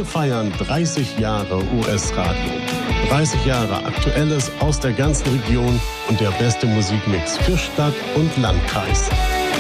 Wir feiern 30 Jahre US-Radio. 30 Jahre Aktuelles aus der ganzen Region und der beste Musikmix für Stadt und Landkreis.